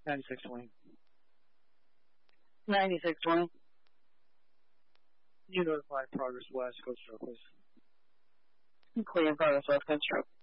9620. 9620. You notify Progress West, Coast Stroke, please. Clear Progress West, Coast Stroke.